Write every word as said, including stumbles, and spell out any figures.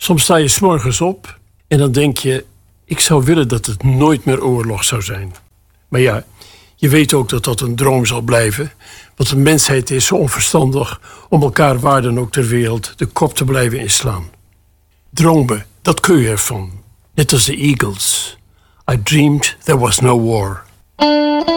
Soms sta je 's morgens op en dan denk je, ik zou willen dat het nooit meer oorlog zou zijn. Maar ja, je weet ook dat dat een droom zal blijven. Want de mensheid is zo onverstandig om elkaar waar dan ook ter wereld de kop te blijven inslaan. Dromen, dat kun je ervan. Net als de Eagles. I dreamed there was no war.